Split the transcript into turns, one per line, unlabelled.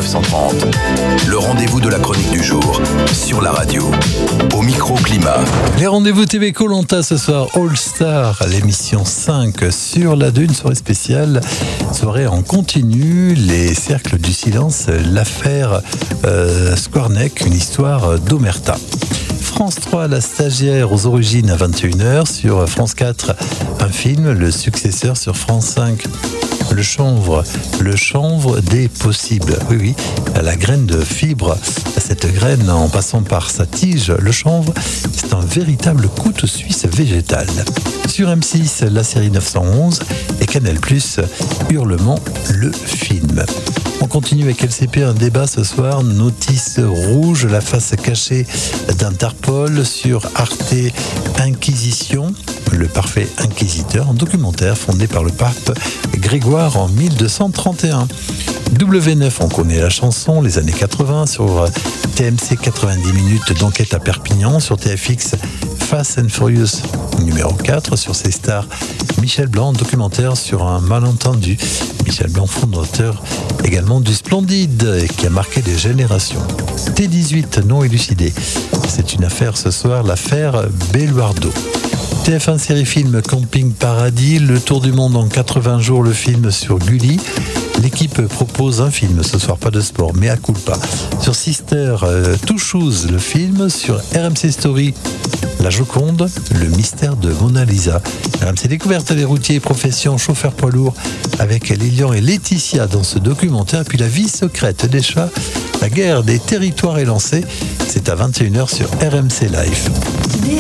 1930. Le rendez-vous de la chronique du jour sur la radio. Au micro-climat.
Les rendez-vous TV Koh-Lanta ce soir, All Star, l'émission 5 sur la 2, une soirée spéciale, soirée en continu, les cercles du silence, l'affaire Squarneck, une histoire d'omerta. France 3, la stagiaire aux origines à 21h. Sur France 4, un film, le successeur sur France 5. Le chanvre des possibles. Oui, la graine de fibre. Cette graine, en passant par sa tige, le chanvre, c'est un véritable couteau suisse végétal. Sur M6, la série 911 et Canal+, Hurlement, le film. On continue avec LCP, un débat ce soir, notice rouge, la face cachée d'Interpol. Sur Arte, Inquisition, le parfait inquisiteur, un documentaire fondé par le pape Grégoire en 1231. W9, on connaît la chanson, les années 80. Sur TMC, 90 minutes d'enquête à Perpignan. Sur TFX, Fast and Furious numéro 4. Sur C-Star, Michel Blanc, documentaire sur un malentendu. Michel Blanc, fondateur également du Splendide, et qui a marqué des générations. T18, non élucidé. C'est une affaire ce soir, l'affaire Belluardo. TF1 série film Camping Paradis, le tour du monde en 80 jours, le film sur Gulli. L'équipe propose un film ce soir, pas de sport, mais à culpa. Sur Sister, Two Shoes, le film. Sur RMC Story, La Joconde, le mystère de Mona Lisa. RMC Découverte, les routiers, profession, chauffeur poids lourd, avec Lilian et Laetitia dans ce documentaire. Puis la vie secrète des chats, la guerre des territoires est lancée. C'est à 21h sur RMC Live.